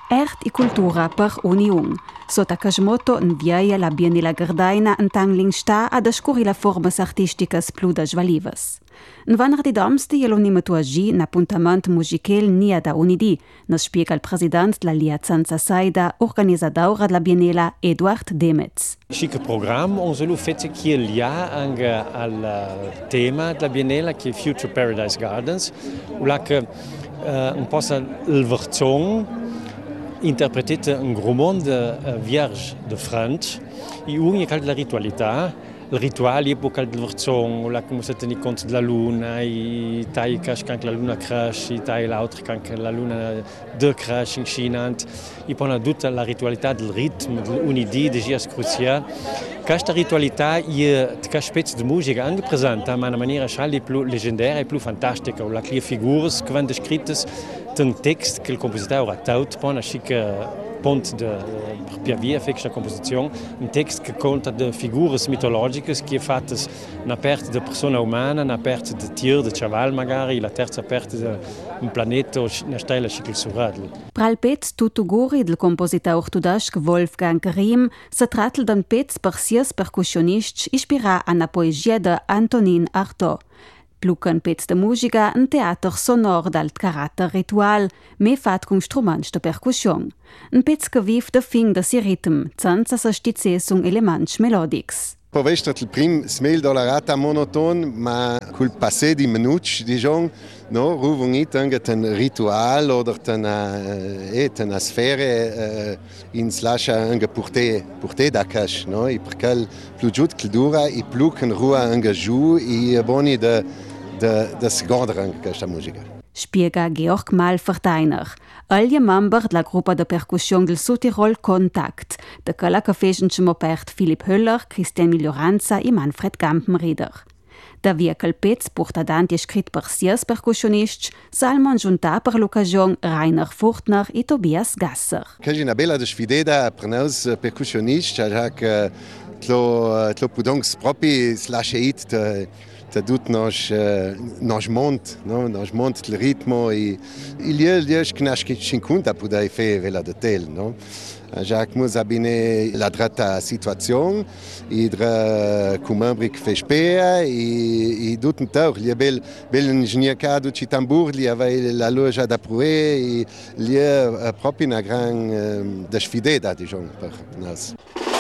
Art e cultura per Union. Sota Casmoto enviaia la Biennale Gardaina en Tangling sta a descurri la formas artísticas pludas valivas. En venerdì domsti l'unimato agi un appuntament musical nia da unidi, nos spiega il president della Liazanza Saida, organizzadora della Biennale Eduard Demetz. Chique programma, on se fait qui lia anche al tema della Biennale che è Future Paradise Gardens, là che un po' il verzon interpretiert un gros monde vierge de France e ogni cal la ritualità il rituale è poi il verzon la come si tiene conto della luna e tai che anche la luna cresce e tai l'altra che anche la luna de cresce in Cina e poi tutta la ritualità del ritmo dell'unidì di già cruciale questa ritualità è che spezzo di musica anche presente ma in maniera scialli più leggendaria e più fantastica la clear figure che vanno descritte un text che il compositore ha taut poi una chic ponte per via questa composizione un text che conta di figure mitologiche che è fatta una parte di persona umana una parte di tir di cavallo magari la terza parte di un pianeta o una stella chic il surradl. Pral pezz tutuguri del compositor tudesc Wolfgang Riem se trattel d'un pezz per sies percussionists ispirà a una poesia de Antonin Artaud. Plucan pezz de musica un teater sonor d'alt carattere ritual, me fat con struments de percussion. Un pezz che viv de fin de si ritm, senza se stizzesung elements melodics. Povestrat il prim smel dollarata monoton, ma col passé di minuts, diciamo, no, ruvungit anche un ritual oder una sfera in slascia anche porte da cash, no, e perché più giù che dura e più che rua anche giù e boni da sgodere anche questa musica. Spiega Georg Malverteiner, agli member della gruppa de percussion del Südtirol Contact, de quella che fecero part Philipp Höller, Christian Miglioranza e Manfred Gampenrieder. Da via che il pezz porta avanti scritto per sies percussionists, salmon giunta per l'occasione Rainer Furtner e Tobias Gasser. Che è una bella sfida per noi percussionisti, che lo podemos proprio lasciare da tut nos mont il ritmo e lì è che ci conta poter fare vela de tel, no? Jacques muss abine la drata situazione e come membri che fa e tutto un tau lì è bel ingegner cado ci tambur lì aveva la loja da provare e lì è proprio una gran sfida diciamo per noi.